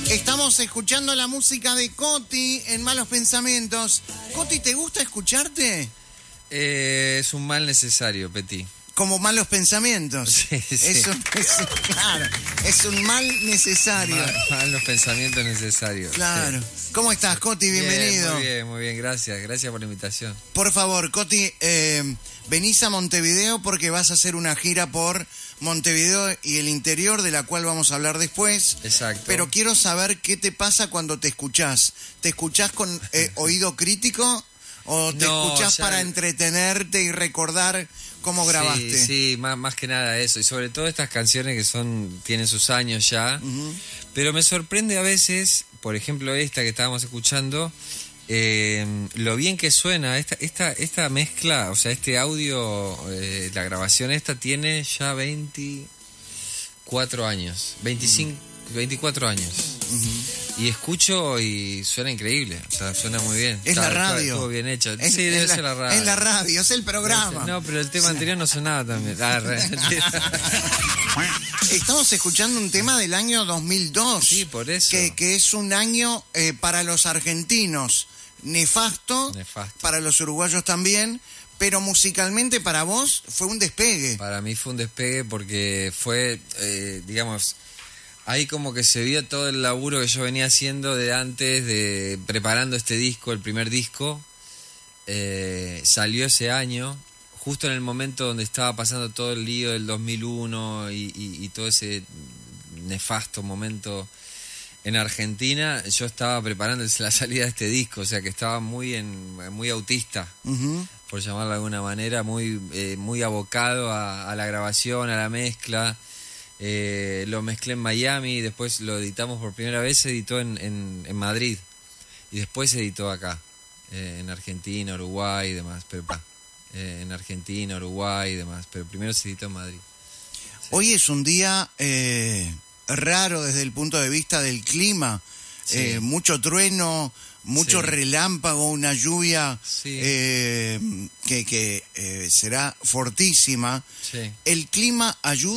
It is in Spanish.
Estamos escuchando la música de Coti en Malos Pensamientos. Coti, ¿te gusta escucharte? Es un mal necesario, Peti. Como Malos Pensamientos. Sí, sí. Claro, es un mal necesario. Malos pensamientos necesarios. Claro. Sí. ¿Cómo estás, Coti? Bienvenido. Muy bien, gracias. Gracias por la invitación. Por favor, Coti, venís a Montevideo porque vas a hacer una gira por Montevideo y el interior, de la cual vamos a hablar después. Exacto. Pero quiero saber qué te pasa cuando te escuchás. ¿Te escuchás con oído crítico o te escuchás para entretenerte y recordar cómo grabaste? Sí, más que nada eso. Y sobre todo estas canciones que tienen sus años ya. Uh-huh. Pero me sorprende a veces, por ejemplo esta que estábamos escuchando, lo bien que suena esta mezcla, o sea, este audio, la grabación esta tiene ya 24 años, 24 años. Uh-huh. Y escucho y suena increíble, o sea, suena muy bien. Es la radio. Estuvo bien hecho. Sí, debe ser la radio. Es la radio, es el programa. No, pero el tema anterior no sonaba también. Estamos escuchando un tema del año 2002. Sí, por eso. Que es un año para los argentinos nefasto, para los uruguayos también, pero musicalmente para vos fue un despegue. Para mí fue un despegue porque fue, digamos, ahí como que se vio todo el laburo que yo venía haciendo de antes, de preparando este disco, el primer disco. Salió ese año, justo en el momento donde estaba pasando todo el lío del 2001 y todo ese nefasto momento en Argentina. Yo estaba preparando la salida de este disco, o sea que estaba muy autista, uh-huh, por llamarlo de alguna manera, muy abocado a la grabación, a la mezcla. Lo mezclé en Miami, después lo editamos por primera vez, se editó en Madrid y después se editó acá, en Argentina, Uruguay y demás, pero en Argentina, Uruguay y demás, pero primero se editó en Madrid. Sí. Hoy es un día raro desde el punto de vista del clima, sí. Mucho trueno, relámpago, una lluvia, sí, que será fortísima. Sí. ¿El clima ayuda?